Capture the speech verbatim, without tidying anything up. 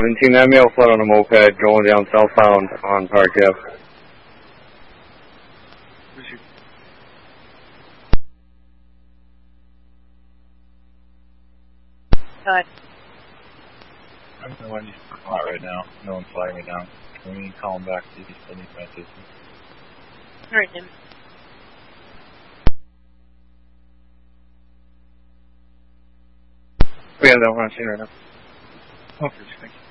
seventeen, that male fled on a moped going down southbound on Park Ave. Cut. I'm the one you spot right now. No one's flying me down. Can we call him back see if he still needs my assistance? Alright, Jim. We have that one on scene right now. Oh, thank you.